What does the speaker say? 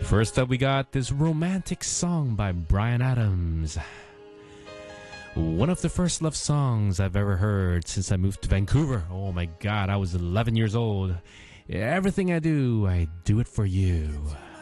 First up, we got this romantic song by Bryan Adams. One of the first love songs I've ever heard since I moved to Vancouver. Oh my God, I was 11 years old. Everything I do it for you.